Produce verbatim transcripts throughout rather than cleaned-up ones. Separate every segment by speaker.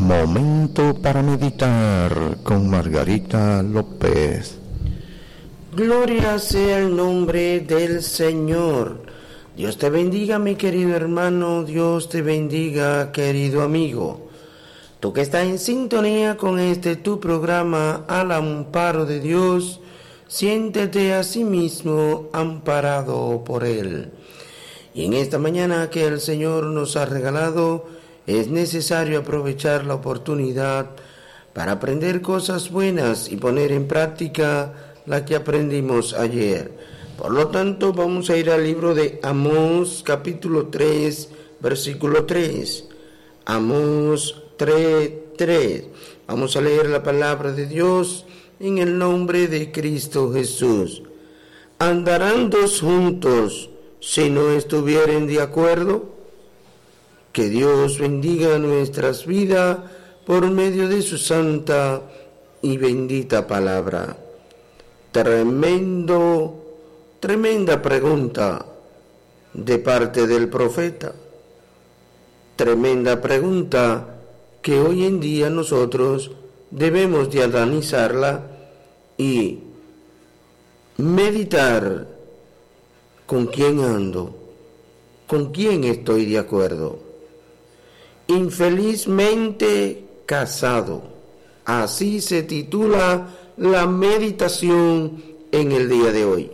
Speaker 1: Momento para meditar con Margarita López.
Speaker 2: Gloria sea el nombre del Señor. Dios te bendiga, mi querido hermano. Dios te bendiga, querido amigo. Tú que estás en sintonía con este tu programa Al Amparo de Dios, siéntete a sí mismo amparado por Él. Y en esta mañana que el Señor nos ha regalado, es necesario aprovechar la oportunidad para aprender cosas buenas y poner en práctica la que aprendimos ayer. Por lo tanto, vamos a ir al libro de Amós, capítulo tres, versículo tres. Amós tres, tres. Vamos a leer la palabra de Dios en el nombre de Cristo Jesús. ¿Andarán dos juntos si no estuvieren de acuerdo? Que Dios bendiga nuestras vidas por medio de su santa y bendita palabra. Tremendo, tremenda pregunta de parte del profeta. Tremenda pregunta que hoy en día nosotros debemos de analizarla y meditar con quién ando, con quién estoy de acuerdo. Infelizmente casado. Así se titula la meditación en el día de hoy.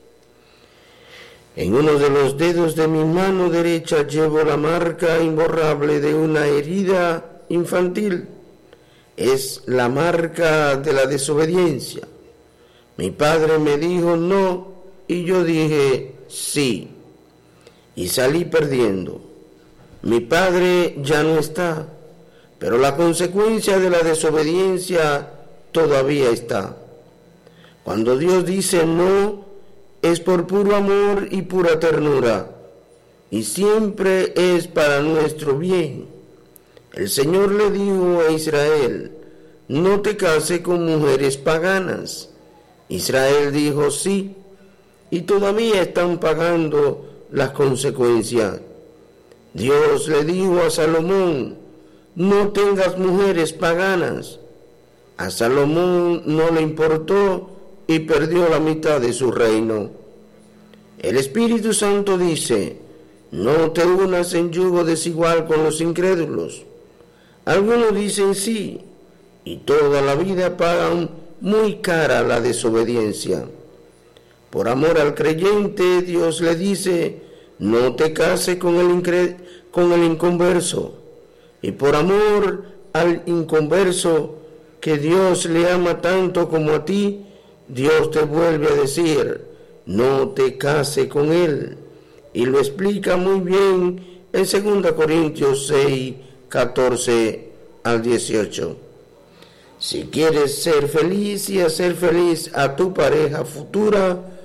Speaker 2: En uno de los dedos de mi mano derecha llevo la marca imborrable de una herida infantil. Es la marca de la desobediencia. Mi padre me dijo no y yo dije sí. Y salí perdiendo. Mi padre ya no está, pero la consecuencia de la desobediencia todavía está. Cuando Dios dice no, es por puro amor y pura ternura, y siempre es para nuestro bien. El Señor le dijo a Israel, no te cases con mujeres paganas. Israel dijo sí, y todavía están pagando las consecuencias. Dios le dijo a Salomón, no tengas mujeres paganas. A Salomón no le importó y perdió la mitad de su reino. El Espíritu Santo dice, no te unas en yugo desigual con los incrédulos. Algunos dicen sí, y toda la vida pagan muy cara la desobediencia. Por amor al creyente, Dios le dice, no te cases con el, incre- con el inconverso. Y por amor al inconverso, que Dios le ama tanto como a ti, Dios te vuelve a decir, no te cases con él. Y lo explica muy bien en segunda Corintios seis, catorce al dieciocho. Si quieres ser feliz y hacer feliz a tu pareja futura,